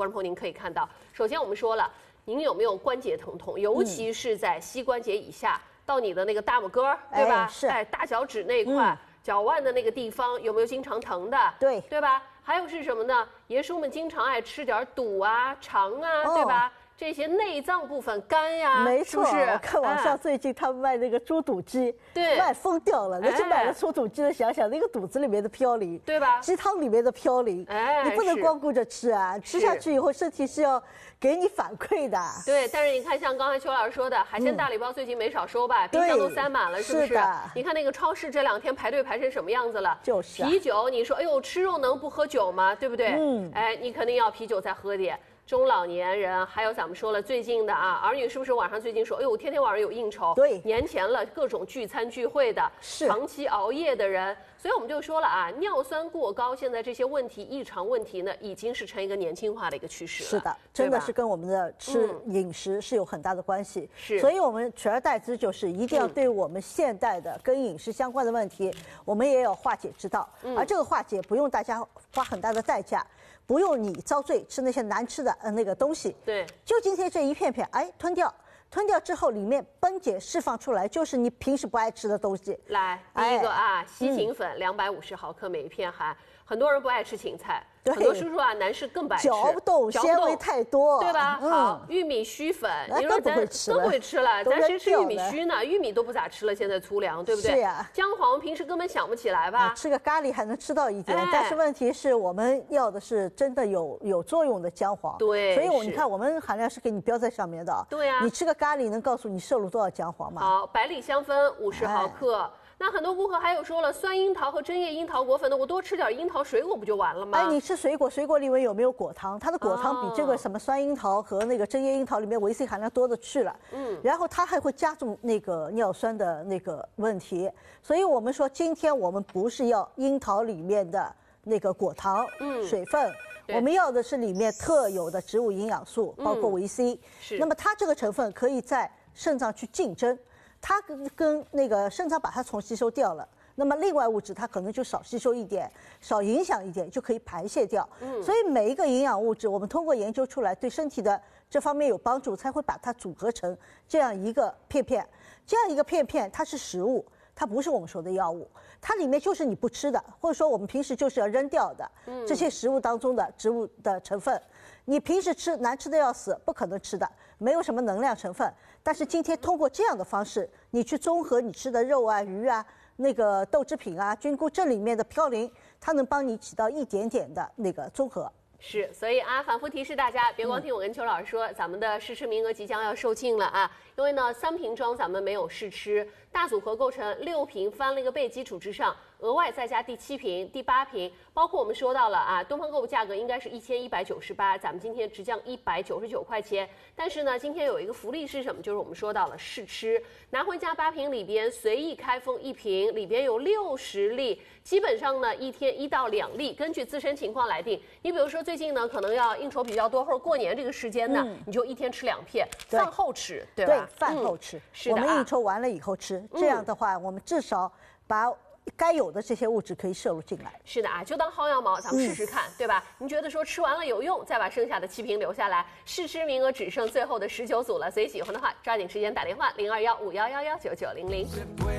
观众朋友您可以看到，首先我们说了，您有没有关节疼痛，尤其是在膝关节以下到你的那个大拇哥，对吧？ 是， 大脚趾那一块。脚腕的那个地方有没有经常疼的？对吧？还有是什么呢？爷叔们经常爱吃点肚啊、肠啊，对吧？这些内脏部分，肝呀， 没错。 是不是？ 我看网上最近他们卖那个猪肚鸡， 对， 卖疯掉了。那去买了猪肚鸡的，想想那个肚子里面的嘌呤， 对吧？ 鸡汤里面的嘌呤，你不能光顾着吃啊，吃下去以后身体是要给你反馈的。 对，但是你看，像刚才邱老师说的，海鲜大礼包最近没少收吧？冰箱都塞满了，是不是？你看那个超市这2天排队排成什么样子了？ 就是。 啤酒，你说，哎呦，吃肉能不喝酒吗？对不对？你肯定要啤酒再喝点。中老年人，还有咱们说了最近的啊，儿女是不是晚上最近说，哎呦，天天晚上有应酬？ 对， 年前了各种聚餐聚会的，长期熬夜的人，所以我们就说了啊，尿酸过高，现在这些问题、异常问题呢，已经是成一个年轻化的一个趋势了。 是的，真的是跟我们的饮食是有很大的关系。所以我们取而代之就是一定要对我们现代的跟饮食相关的问题，我们也有化解之道。而这个化解不用大家花很大的代价。不用你遭罪吃那些难吃的那个东西， 对， 就今天这一片片，吞掉之后，里面分解释放出来就是你平时不爱吃的东西。 来，第一个啊，西芹粉250毫克每一片含，很多人不爱吃芹菜。很多叔叔啊，男士更不爱吃， 嚼不动，纤维太多， 对吧？好，玉米须粉，你说咱都不会吃了，咱谁吃玉米须呢？玉米都不咋吃了，现在粗粮，对不对？ 是呀。 姜黄平时根本想不起来吧？ 吃个咖喱还能吃到一点，但是问题是我们要的是真的有作用的姜黄。 对， 所以你看，我们含量是给你标在上面的。 对呀。 你吃个咖喱能告诉你摄入多少姜黄吗？ 好，百里香酚50毫克。那很多顾客还有说了，酸樱桃和针叶樱桃果粉的，我多吃点樱桃水果不就完了吗？ 你吃水果里面有没有果糖？它的果糖比这个什么酸樱桃和那个针叶樱桃里面维 C 含量多的去了。然后它还会加重那个尿酸的那个问题。所以我们说，今天我们不是要樱桃里面的那个果糖、水分，我们要的是里面特有的植物营养素，包括维 C。那么它这个成分可以在肾脏去竞争。它跟那个肾脏把它重吸收掉了，那么另外物质它可能就少吸收一点，少影响一点，就可以排泄掉。所以每一个营养物质，我们通过研究出来对身体的这方面有帮助，才会把它组合成这样一个片片。这样一个片片，它是食物，它不是我们说的药物，它里面就是你不吃的，或者说我们平时就是要扔掉的这些食物当中的植物的成分。你平时吃难吃的要死，不可能吃的，没有什么能量成分。但是今天通过这样的方式，你去综合你吃的肉啊、鱼啊、那个豆制品啊、菌菇这里面的嘌呤，它能帮你起到一点点的那个综合。 是，所以啊，反复提示大家，别光听我跟邱老师说，咱们的试吃名额即将要售罄了啊！因为呢，3瓶装咱们没有试吃，大组合构成6瓶翻了一个倍基础之上，额外再加第7瓶、第8瓶，包括我们说到了啊，东方购物价格应该是1198，咱们今天直降199块钱。但是呢，今天有一个福利是什么？就是我们说到了试吃，拿回家8瓶里边随意开封1瓶，里边有60粒，基本上呢一天1到2粒，根据自身情况来定。你比如说最近呢可能要应酬比较多，或者过年这个时间呢，你就一天吃2片，饭后吃，对吧？ 对，饭后吃。 是的， 我们应酬完了以后吃，这样的话我们至少把该有的这些物质可以摄入进来。 是的啊，就当薅羊毛，咱们试试看，对吧？您觉得说吃完了有用，再把剩下的7瓶留下来。试吃名额只剩最后的19组了，所以喜欢的话抓紧时间打电话0215111990。